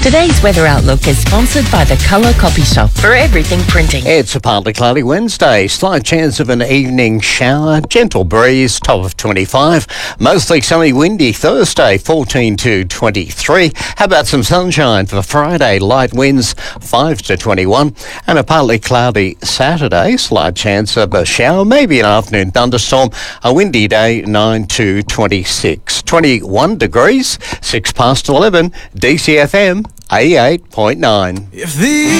Today's weather outlook is sponsored by the Colour Copy Shop for everything printing. It's a partly cloudy Wednesday. Slight chance of an evening shower. Gentle breeze, top of 25. Mostly sunny, windy Thursday, 14 to 23. How about some sunshine for Friday? Light winds, 5 to 21. And a partly cloudy Saturday. Slight chance of a shower, maybe an afternoon thunderstorm. A windy day, 9 to 26. 21 degrees, 6 past 11. DCFM, 88.9.